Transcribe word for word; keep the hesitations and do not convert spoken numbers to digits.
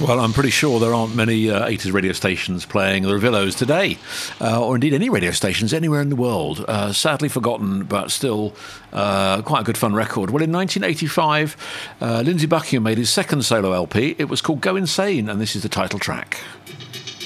Well, I'm pretty sure there aren't many uh, eighties radio stations playing the Revillos today, uh, or indeed any radio stations anywhere in the world. Uh, sadly forgotten, but still uh, quite a good fun record. Well, in nineteen eighty-five, uh, Lindsey Buckingham made his second solo L P. It was called Go Insane, and this is the title track.